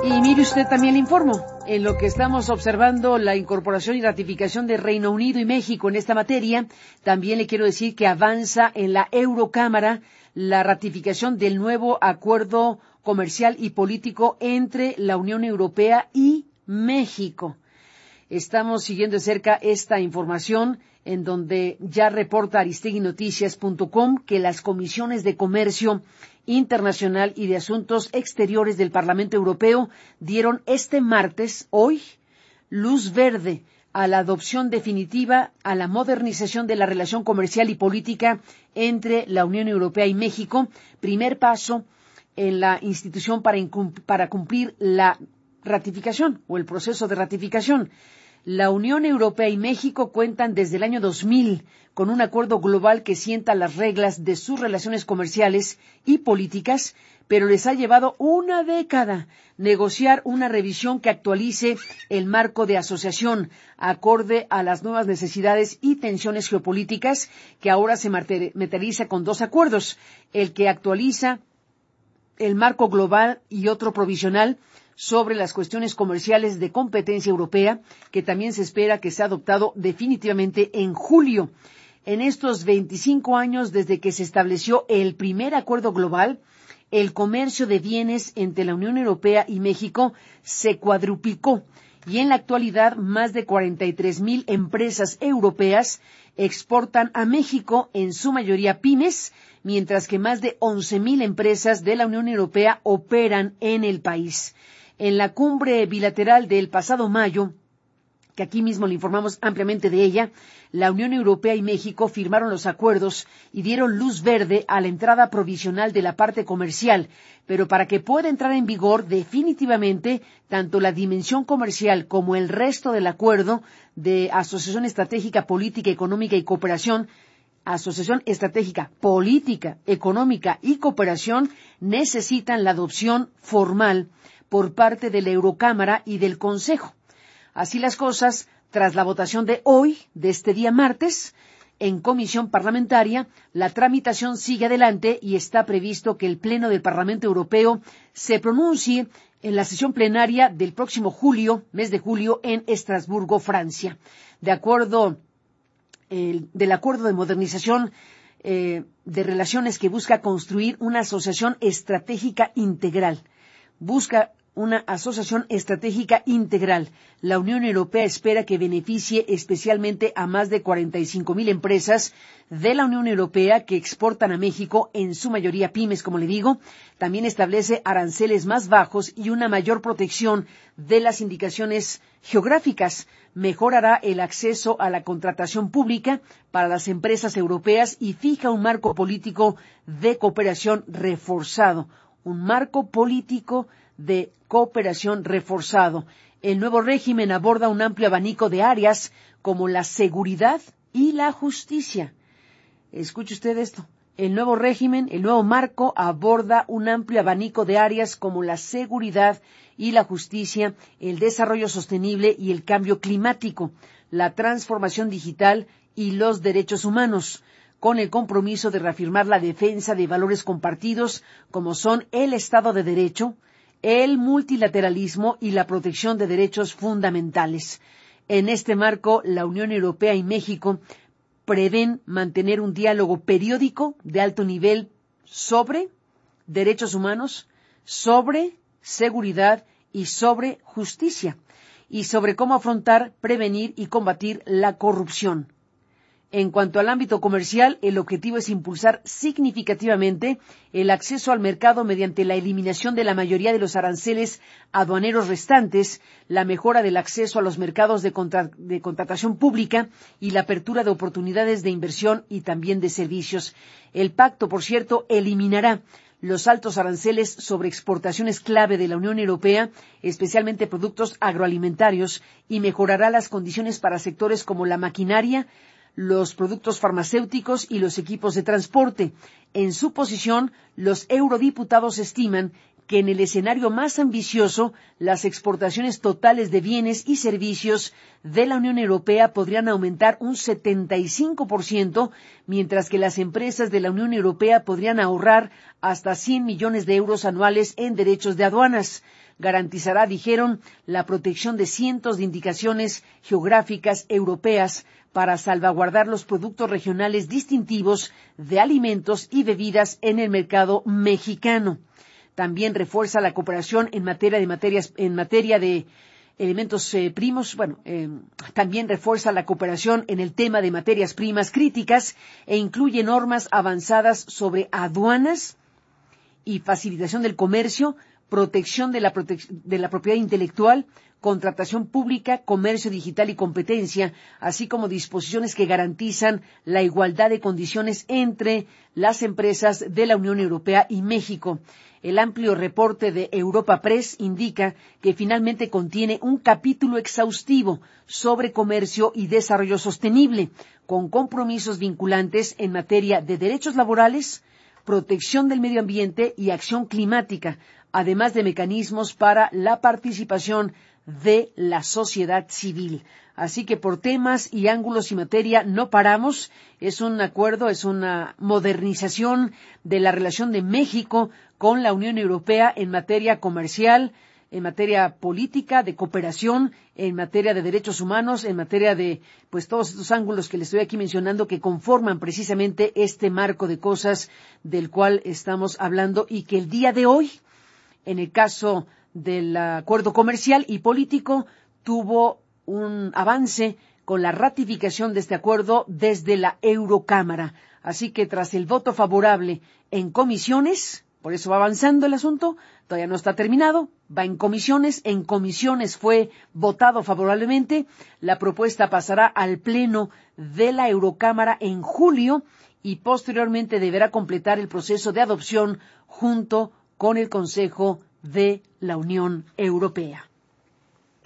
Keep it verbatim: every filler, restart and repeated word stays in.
Y mire usted, también le informo, en lo que estamos observando la incorporación y ratificación de Reino Unido y México en esta materia, también le quiero decir que avanza en la Eurocámara la ratificación del nuevo acuerdo comercial y político entre la Unión Europea y México. Estamos siguiendo de cerca esta información, en donde ya reporta aristegui noticias punto com que las comisiones de comercio internacional y de asuntos exteriores del Parlamento Europeo dieron este martes, hoy, luz verde a la adopción definitiva a la modernización de la relación comercial y política entre la Unión Europea y México, primer paso en la institución para, para cumplir la ratificación o el proceso de ratificación. La Unión Europea y México cuentan desde el año dos mil con un acuerdo global que sienta las reglas de sus relaciones comerciales y políticas, pero les ha llevado una década negociar una revisión que actualice el marco de asociación acorde a las nuevas necesidades y tensiones geopolíticas que ahora se materializa con dos acuerdos, el que actualiza el marco global y otro provisional sobre las cuestiones comerciales de competencia europea, que también se espera que sea adoptado definitivamente en julio. En estos veinticinco años desde que se estableció el primer acuerdo global, el comercio de bienes entre la Unión Europea y México se cuadruplicó y en la actualidad más de cuarenta y tres mil empresas europeas exportan a México, en su mayoría pymes, mientras que más de once mil empresas de la Unión Europea operan en el país. En la cumbre bilateral del pasado mayo, que aquí mismo le informamos ampliamente de ella, la Unión Europea y México firmaron los acuerdos y dieron luz verde a la entrada provisional de la parte comercial, pero para que pueda entrar en vigor definitivamente tanto la dimensión comercial como el resto del acuerdo de Asociación Estratégica Política, Económica y Cooperación, Asociación Estratégica Política, Económica y Cooperación, necesitan la adopción formal por parte de la Eurocámara y del Consejo. Así las cosas, tras la votación de hoy, de este día martes, en comisión parlamentaria, la tramitación sigue adelante y está previsto que el Pleno del Parlamento Europeo se pronuncie en la sesión plenaria del próximo julio, mes de julio, en Estrasburgo, Francia. De acuerdo, eh, del acuerdo de modernización eh, de relaciones que busca construir una asociación estratégica integral. Busca una asociación estratégica integral. La Unión Europea espera que beneficie especialmente a más de cuarenta y cinco mil empresas de la Unión Europea que exportan a México, en su mayoría pymes, como le digo. También establece aranceles más bajos y una mayor protección de las indicaciones geográficas. Mejorará el acceso a la contratación pública para las empresas europeas y fija un marco político de cooperación reforzado. Un marco político de cooperación reforzado. El nuevo régimen aborda un amplio abanico de áreas como la seguridad y la justicia. Escuche usted esto. El nuevo régimen, el nuevo marco aborda un amplio abanico de áreas como la seguridad y la justicia, el desarrollo sostenible y el cambio climático, la transformación digital y los derechos humanos, con el compromiso de reafirmar la defensa de valores compartidos como son el Estado de Derecho, el multilateralismo y la protección de derechos fundamentales. En este marco, la Unión Europea y México prevén mantener un diálogo periódico de alto nivel sobre derechos humanos, sobre seguridad y sobre justicia, y sobre cómo afrontar, prevenir y combatir la corrupción. En cuanto al ámbito comercial, el objetivo es impulsar significativamente el acceso al mercado mediante la eliminación de la mayoría de los aranceles aduaneros restantes, la mejora del acceso a los mercados de, contra- de contratación pública y la apertura de oportunidades de inversión y también de servicios. El pacto, por cierto, eliminará los altos aranceles sobre exportaciones clave de la Unión Europea, especialmente productos agroalimentarios, y mejorará las condiciones para sectores como la maquinaria, los productos farmacéuticos y los equipos de transporte. En su posición, los eurodiputados estiman que en el escenario más ambicioso, las exportaciones totales de bienes y servicios de la Unión Europea podrían aumentar un setenta y cinco por ciento, mientras que las empresas de la Unión Europea podrían ahorrar hasta cien millones de euros anuales en derechos de aduanas. Garantizará, dijeron, la protección de cientos de indicaciones geográficas europeas para salvaguardar los productos regionales distintivos de alimentos y bebidas en el mercado mexicano. También refuerza la cooperación en materia de materias, en materia de elementos eh, primos. Bueno, eh, también refuerza la cooperación en el tema de materias primas críticas e incluye normas avanzadas sobre aduanas y facilitación del comercio, protección de la, prote- de la propiedad intelectual, contratación pública, comercio digital y competencia, así como disposiciones que garantizan la igualdad de condiciones entre las empresas de la Unión Europea y México. El amplio reporte de Europa Press indica que finalmente contiene un capítulo exhaustivo sobre comercio y desarrollo sostenible, con compromisos vinculantes en materia de derechos laborales, protección del medio ambiente y acción climática, además de mecanismos para la participación de la sociedad civil. Así que por temas y ángulos y materia no paramos. Es un acuerdo, es una modernización de la relación de México con la Unión Europea en materia comercial, en materia política, de cooperación, en materia de derechos humanos, en materia de, pues, todos estos ángulos que les estoy aquí mencionando que conforman precisamente este marco de cosas del cual estamos hablando y que el día de hoy, en el caso del acuerdo comercial y político, tuvo un avance con la ratificación de este acuerdo desde la Eurocámara. Así que tras el voto favorable en comisiones, por eso va avanzando el asunto, todavía no está terminado, va en comisiones, en comisiones fue votado favorablemente, la propuesta pasará al Pleno de la Eurocámara en julio y posteriormente deberá completar el proceso de adopción junto con el Consejo de la Unión Europea.